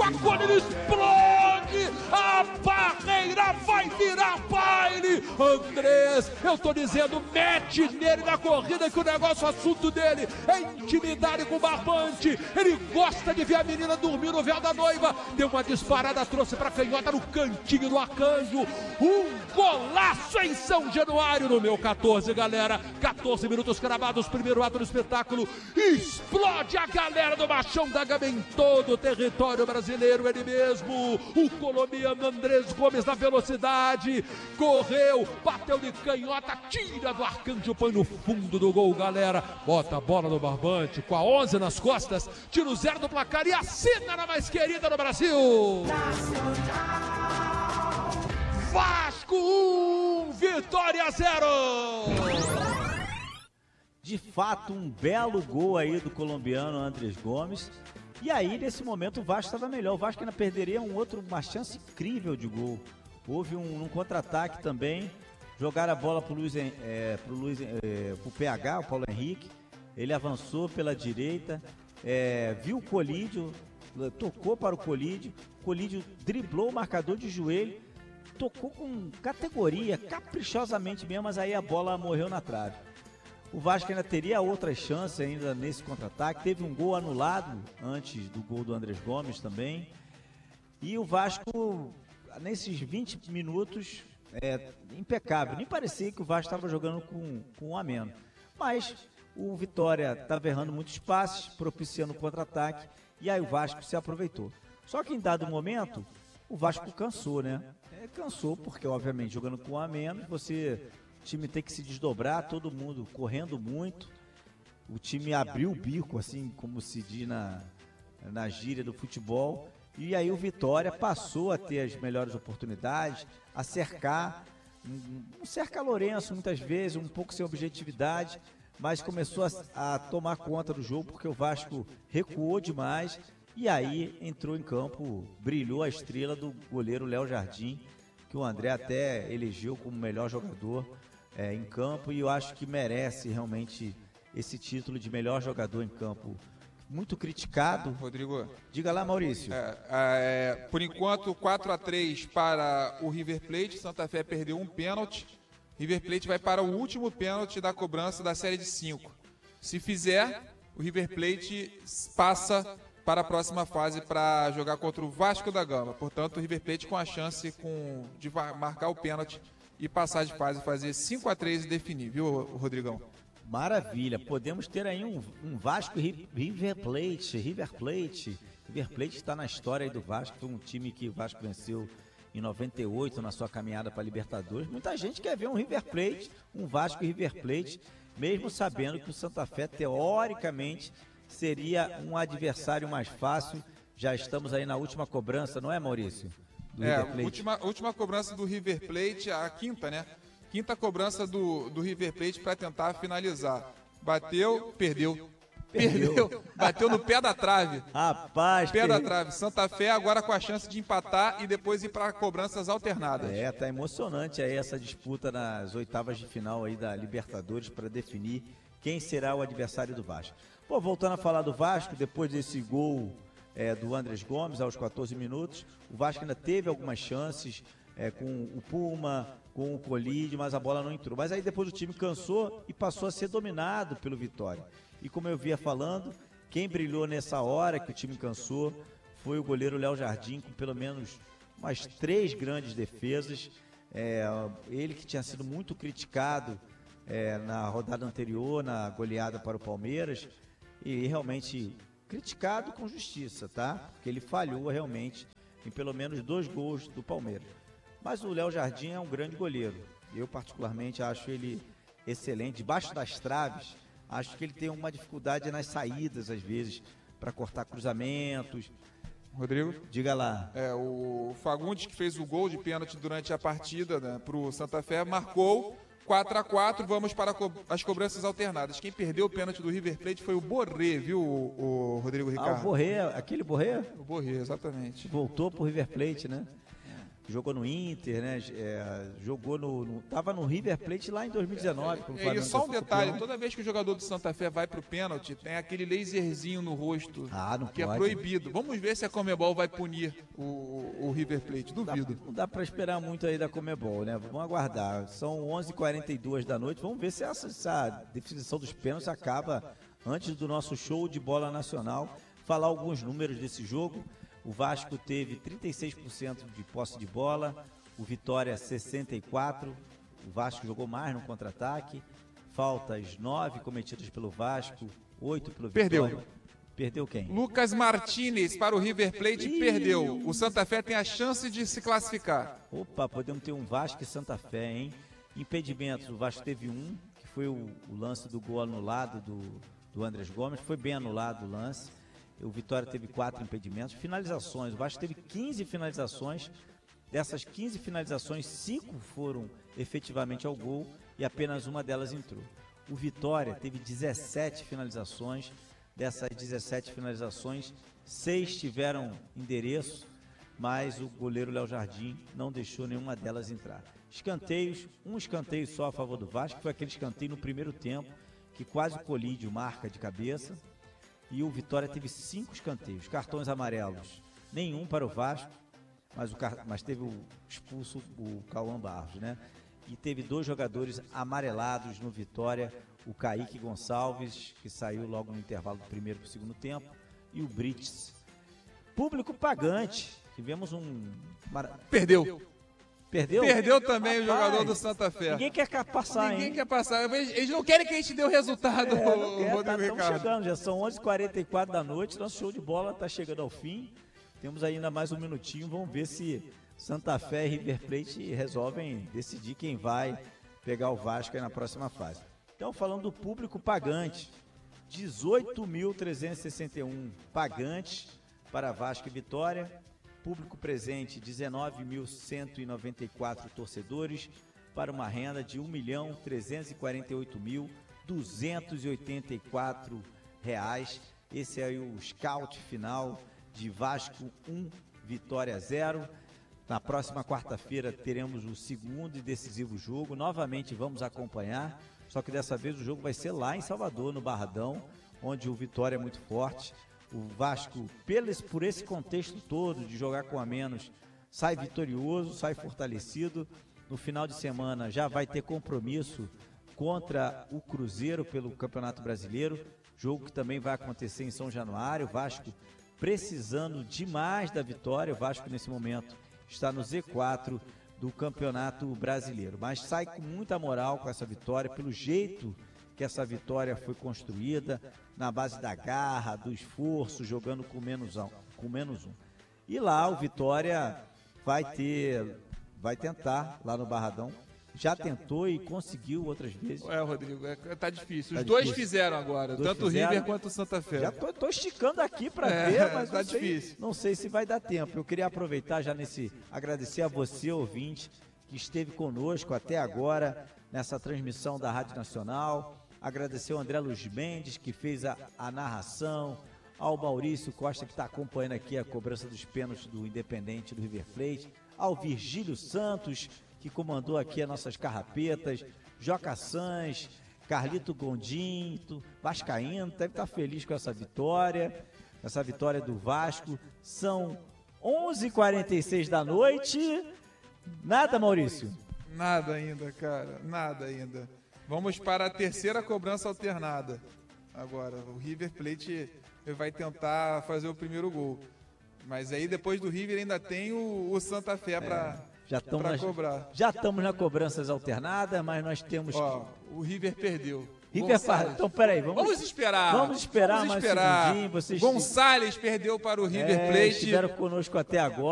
quando ele explode, a barreira vai virar baile. Andrés, eu tô dizendo, mete nele na corrida que o negócio, o assunto dele é intimidade com o barbante. Ele gosta de ver a menina dormir no véu da noiva. Deu uma disparada, trouxe pra canhota no cantinho do arcanjo. Um golaço em São Januário no meu 14, galera. 14 minutos cravados, primeiro ato do espetáculo. Explode a galera do Machão da Gama em todo o território brasileiro. Ele mesmo, o colombiano Andrés Gomes na velocidade. Correu, bateu de canhota, tira do arcanjo, põe no fundo do gol, galera. Bota a bola no barbante, com a 11 nas costas, tira o 0 do placar e assina na mais querida no Brasil. Vasco 1, Vitória 0. De fato, um belo gol aí do colombiano Andrés Gomes. E aí, nesse momento, o Vasco estava melhor. O Vasco ainda perderia uma chance incrível de gol. Houve um contra-ataque também. Jogaram a bola pro PH, o Paulo Henrique. Ele avançou pela direita, viu o Colídio, tocou para o Colídio. O Colídio driblou o marcador de joelho, tocou com categoria, caprichosamente mesmo, mas aí a bola morreu na trave. O Vasco ainda teria outras chances ainda nesse contra-ataque. Teve um gol anulado antes do gol do Andrés Gomes também. E o Vasco, nesses 20 minutos, impecável. Nem parecia que o Vasco estava jogando com um a menos. Mas o Vitória estava errando muitos passes, propiciando o contra-ataque. E aí o Vasco se aproveitou. Só que em dado momento, o Vasco cansou, né? Cansou porque, obviamente, jogando com um a menos, o time tem que se desdobrar, todo mundo correndo muito. O time abriu o bico, assim como se diz na gíria do futebol. E aí o Vitória passou a ter as melhores oportunidades, a cercar, um cerca Lourenço muitas vezes, um pouco sem objetividade, mas começou a tomar conta do jogo porque o Vasco recuou demais. E aí entrou em campo, brilhou a estrela do goleiro Léo Jardim, que o André até elegeu como melhor jogador em campo, e eu acho que merece realmente esse título de melhor jogador em campo. Muito criticado. Rodrigo, diga lá, Maurício. Por enquanto, 4-3 para o River Plate. Santa Fé perdeu um pênalti. River Plate vai para o último pênalti da cobrança da série de 5. Se fizer, o River Plate passa para a próxima fase para jogar contra o Vasco da Gama. Portanto, o River Plate com a chance de marcar o pênalti e passar de fase, fazer 5-3 e definir, viu, Rodrigão? Maravilha, podemos ter aí um Vasco River Plate. River Plate está na história aí do Vasco, foi um time que o Vasco venceu em 98 na sua caminhada para a Libertadores. Muita gente quer ver um River Plate, um Vasco e River Plate, mesmo sabendo que o Santa Fé, teoricamente, seria um adversário mais fácil. Já estamos aí na última cobrança, não é, Maurício? Última cobrança do River Plate, a quinta, né? Quinta cobrança do River Plate para tentar finalizar. Bateu, perdeu. Bateu no pé da trave. Rapaz, pé da trave. Santa Fé agora com a chance de empatar e depois ir para cobranças alternadas. Tá emocionante aí essa disputa nas oitavas de final aí da Libertadores para definir quem será o adversário do Vasco. Pô, voltando a falar do Vasco, depois desse gol do Andrés Gomes aos 14 minutos, o Vasco ainda teve algumas chances com o Puma, com o Colídio, mas a bola não entrou. Mas aí depois o time cansou e passou a ser dominado pelo Vitória. E como eu via falando, quem brilhou nessa hora que o time cansou foi o goleiro Léo Jardim, com pelo menos umas 3 grandes defesas. Ele que tinha sido muito criticado na rodada anterior, na goleada para o Palmeiras, e realmente criticado com justiça, tá? Porque ele falhou realmente em pelo menos 2 gols do Palmeiras. Mas o Léo Jardim é um grande goleiro. Eu particularmente acho ele excelente. Debaixo das traves, acho que ele tem uma dificuldade nas saídas, às vezes, para cortar cruzamentos. Rodrigo? Diga lá. O Fagundes, que fez o gol de pênalti durante a partida, né, para o Santa Fé, marcou 4-4, vamos para as cobranças alternadas. Quem perdeu o pênalti do River Plate foi o Borré, viu, o Rodrigo Ricardo? O Borré, aquele Borré? O Borré, exatamente. Voltou pro River Plate, né? jogou no Inter, né? Jogou tava no River Plate lá em 2019. E só um detalhe, toda vez que o jogador do Santa Fé vai pro pênalti, tem aquele laserzinho no rosto, que é proibido. Vamos ver se a Conmebol vai punir o River Plate, duvido. Não dá para esperar muito aí da Conmebol, né? Vamos aguardar. São 11h42 da noite, vamos ver se essa definição dos pênaltis acaba antes do nosso show de bola nacional. Falar alguns números desse jogo. O Vasco teve 36% de posse de bola, o Vitória 64%, o Vasco jogou mais no contra-ataque, faltas 9 cometidas pelo Vasco, 8 pelo Vitória. Perdeu quem? Lucas Martinez para o River Plate perdeu. O Santa Fé tem a chance de se classificar. Opa, podemos ter um Vasco e Santa Fé, hein? Impedimentos, o Vasco teve um, que foi o lance do gol anulado do Andrés Gomes, foi bem anulado o lance. O Vitória teve 4 impedimentos. Finalizações, o Vasco teve 15 finalizações. Dessas 15 finalizações, 5 foram efetivamente ao gol e apenas uma delas entrou. O Vitória teve 17 finalizações. Dessas 17 finalizações, 6 tiveram endereço, mas o goleiro Léo Jardim não deixou nenhuma delas entrar. Escanteios, um escanteio só a favor do Vasco, foi aquele escanteio no primeiro tempo, que quase o Colídio marca de cabeça. E o Vitória teve 5 escanteios. Cartões amarelos, nenhum para o Vasco, mas teve o expulso o Cauã Barros, né? E teve 2 jogadores amarelados no Vitória, o Kaique Gonçalves, que saiu logo no intervalo do primeiro para o segundo tempo, e o Brits. Público pagante, tivemos Perdeu também, Rapaz, o jogador do Santa Fé. Ninguém quer passar, Ninguém quer passar. Eles não querem que a gente dê o resultado, Rodrigo Ricardo. Estamos chegando, já são 11h44 da noite, nosso show de bola está chegando ao fim. Temos ainda mais um minutinho, vamos ver se Santa Fé e River Plate resolvem decidir quem vai pegar o Vasco aí na próxima fase. Então, falando do público pagante, 18.361 pagantes para Vasco e Vitória. Público presente, 19.194 torcedores, para uma renda de R$ 1.348.284. Esse é o scout final de Vasco 1, Vitória 0. Na próxima quarta-feira teremos o segundo e decisivo jogo. Novamente vamos acompanhar, só que dessa vez o jogo vai ser lá em Salvador, no Barradão, onde o Vitória é muito forte. O Vasco, por esse contexto todo de jogar com a menos, sai vitorioso, sai fortalecido. No final de semana já vai ter compromisso contra o Cruzeiro pelo Campeonato Brasileiro, jogo que também vai acontecer em São Januário. O Vasco precisando demais da vitória. O Vasco nesse momento está no Z4 do Campeonato Brasileiro, mas sai com muita moral com essa vitória, pelo jeito que essa vitória foi construída, na base da garra, do esforço, jogando com menos um. E lá o Vitória vai tentar, lá no Barradão, já tentou e conseguiu outras vezes. Rodrigo, tá difícil. Os dois fizeram agora, tanto o River quanto o Santa Fé. Já tô esticando aqui para ver, mas tá difícil. Não sei se vai dar tempo. Eu queria aproveitar já agradecer a você, ouvinte, que esteve conosco até agora nessa transmissão da Rádio Nacional. Agradecer ao André Luiz Mendes, que fez a narração, ao Maurício Costa, que está acompanhando aqui a cobrança dos pênaltis do Independente do River Plate, ao Virgílio Santos, que comandou aqui as nossas carrapetas, Joca Sans, Carlito Gondim, Vascaíno, deve estar feliz com essa vitória do Vasco. São 11h46 da noite. Nada, Maurício? Nada ainda, cara, nada ainda. Vamos para a terceira cobrança alternada. Agora, o River Plate vai tentar fazer o primeiro gol. Mas aí depois do River ainda tem o Santa Fé para cobrar. Já estamos na cobranças alternadas, mas nós temos o River perdeu. Então, peraí, vamos esperar. Vamos esperar mais um segundinho. Gonçalves perdeu para o River Plate. Estiveram conosco até agora.